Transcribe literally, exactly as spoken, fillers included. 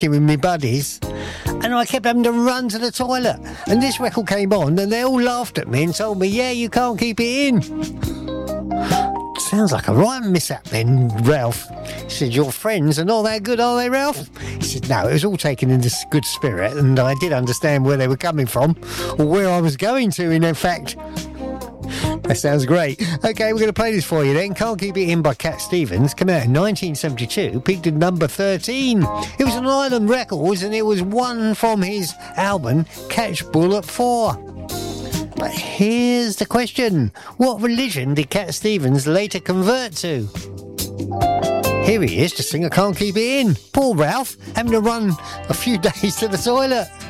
with my buddies, and I kept having to run to the toilet. And this record came on, and they all laughed at me and told me, yeah, you can't keep it in. Sounds like a right mishap then, Ralph. He said, your friends are not that good, are they, Ralph? He said, no, it was all taken in this good spirit, and I did understand where they were coming from, or where I was going to, in fact. That sounds great. Okay, we're going to play this for you then. Can't Keep It In by Cat Stevens. Came out in nineteen seventy-two, peaked at number thirteen. It was on Island Records, and it was one from his album Catch Bull at Four. But here's the question. What religion did Cat Stevens later convert to? Here he is to sing I Can't Keep It In. Poor Ralph, having to run a few days to the toilet.